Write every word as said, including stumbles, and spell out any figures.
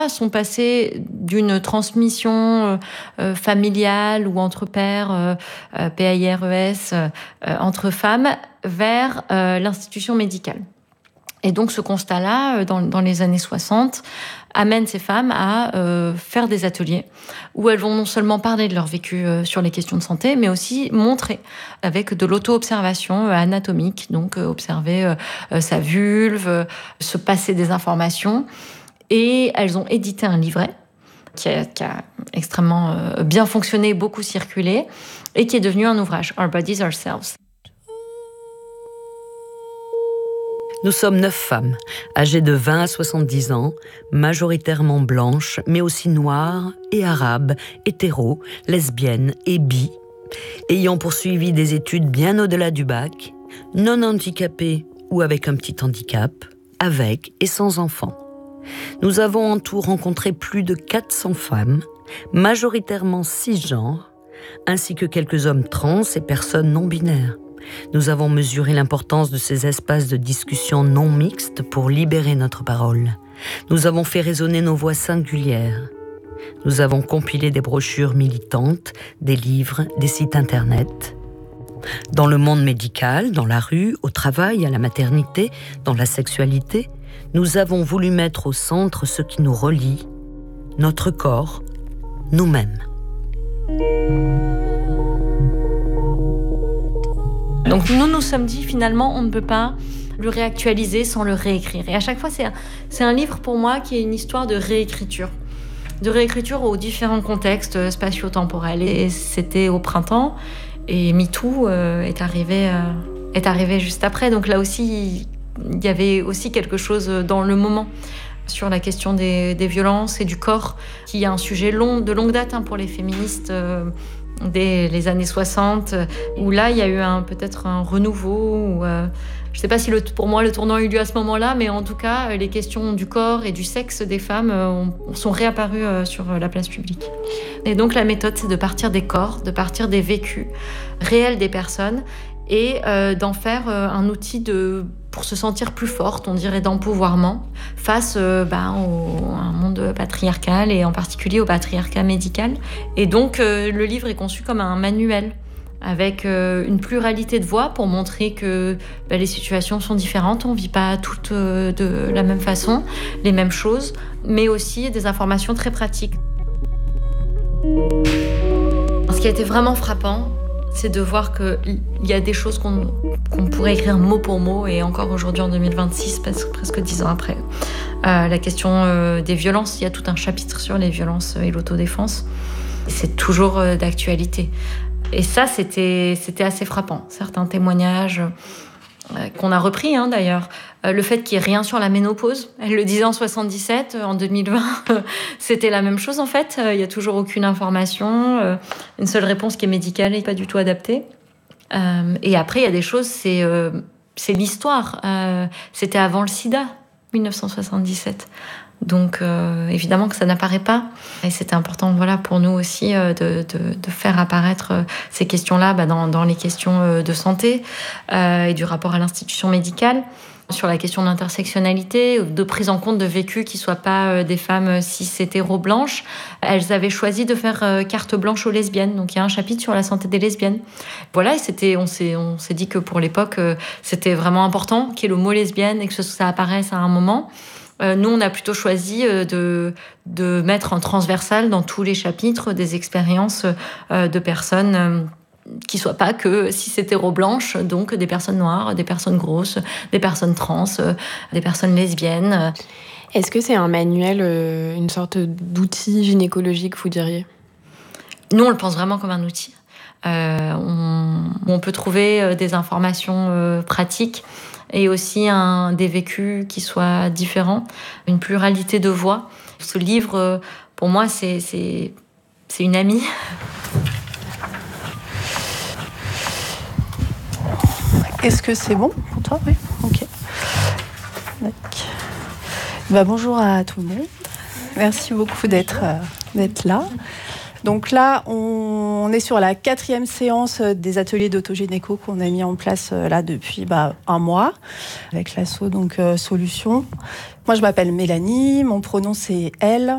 sont passées d'une transmission euh, familiale ou entre pairs, euh, euh, P A I R E S, euh, entre femmes, vers euh, l'institution médicale. Et donc ce constat-là, dans, dans les années soixante, amène ces femmes à euh, faire des ateliers où elles vont non seulement parler de leur vécu euh, sur les questions de santé, mais aussi montrer avec de l'auto-observation euh, anatomique, donc euh, observer euh, euh, sa vulve, euh, se passer des informations. Et elles ont édité un livret qui a, qui a extrêmement euh, bien fonctionné, beaucoup circulé, et qui est devenu un ouvrage, Our Bodies Ourselves. Nous sommes neuf femmes, âgées de vingt à soixante-dix ans, majoritairement blanches, mais aussi noires et arabes, hétéros, lesbiennes et bi, ayant poursuivi des études bien au-delà du bac, non handicapées ou avec un petit handicap, avec et sans enfants. Nous avons en tout rencontré plus de quatre cents femmes, majoritairement cisgenres, ainsi que quelques hommes trans et personnes non-binaires. Nous avons mesuré l'importance de ces espaces de discussion non mixtes pour libérer notre parole. Nous avons fait résonner nos voix singulières. Nous avons compilé des brochures militantes, des livres, des sites internet. Dans le monde médical, dans la rue, au travail, à la maternité, dans la sexualité, nous avons voulu mettre au centre ce qui nous relie, notre corps, nous-mêmes. Donc nous nous sommes dit, finalement, on ne peut pas le réactualiser sans le réécrire. Et à chaque fois, c'est un, c'est un livre pour moi qui est une histoire de réécriture. De réécriture aux différents contextes spatio-temporels. Et c'était au printemps, et MeToo euh, est, arrivé, euh, est arrivé juste après. Donc là aussi, il y avait aussi quelque chose dans le moment sur la question des, des violences et du corps, qui est un sujet long, de longue date hein, pour les féministes, euh, dès les années soixante, où là, il y a eu un, peut-être un renouveau. Où, euh, je ne sais pas si le, pour moi le tournant a eu lieu à ce moment-là, mais en tout cas, les questions du corps et du sexe des femmes euh, ont, sont réapparues euh, sur la place publique. Et donc la méthode, c'est de partir des corps, de partir des vécus réels des personnes et euh, d'en faire euh, un outil de, pour se sentir plus forte, on dirait d'empouvoirment, face euh, bah, au, à un monde patriarcal et en particulier au patriarcat médical. Et donc euh, le livre est conçu comme un manuel avec euh, une pluralité de voix pour montrer que bah, les situations sont différentes, on ne vit pas toutes euh, de la même façon, les mêmes choses, mais aussi des informations très pratiques. Ce qui a été vraiment frappant, c'est de voir qu'il y a des choses qu'on, qu'on pourrait écrire mot pour mot, et encore aujourd'hui en deux mille vingt-six, presque, presque dix ans après. Euh, la question euh, des violences, il y a tout un chapitre sur les violences et l'autodéfense. Et c'est toujours euh, d'actualité. Et ça, c'était, c'était assez frappant. Certains témoignages euh, qu'on a repris hein, d'ailleurs. Euh, le fait qu'il n'y ait rien sur la ménopause. Elle le disait en soixante-dix-sept, en deux mille vingt, c'était la même chose en fait. Il n'y a toujours aucune information. Euh, une seule réponse qui est médicale et pas du tout adaptée. Euh, et après, il y a des choses, c'est, euh, c'est l'histoire. Euh, c'était avant le sida, dix-neuf cent soixante-dix-sept. Donc euh, évidemment que ça n'apparaît pas. Et c'était important voilà, pour nous aussi euh, de, de, de faire apparaître euh, ces questions-là bah, dans, dans les questions euh, de santé euh, et du rapport à l'institution médicale. Sur la question d'intersectionnalité, de prise en compte de vécus qui ne soient pas euh, des femmes cis hétéro blanches. Elles avaient choisi de faire euh, carte blanche aux lesbiennes. Donc il y a un chapitre sur la santé des lesbiennes. Voilà, et c'était, on, s'est, on s'est dit que pour l'époque, euh, c'était vraiment important qu'il y ait le mot lesbienne et que ça apparaisse à un moment. Euh, nous, on a plutôt choisi euh, de, de mettre en transversal dans tous les chapitres des expériences euh, de personnes euh, qui ne soient pas que cis hétéro-blanches, donc des personnes noires, des personnes grosses, des personnes trans, euh, des personnes lesbiennes. Est-ce que c'est un manuel, euh, une sorte d'outil gynécologique, vous diriez ? Nous, on le pense vraiment comme un outil. Euh, on, on peut trouver des informations euh, pratiques et aussi un, des vécus qui soient différents, une pluralité de voix. Ce livre, pour moi, c'est, c'est, c'est une amie. Est-ce que c'est bon pour toi ? Oui, ok. Bah, bonjour à tout le monde. Merci beaucoup d'être, euh, d'être là. Donc là, on est sur la quatrième séance des ateliers d'autogynéco qu'on a mis en place là depuis bah, un mois avec l'asso donc euh, Solutions. Moi, je m'appelle Mélanie, mon pronom c'est elle.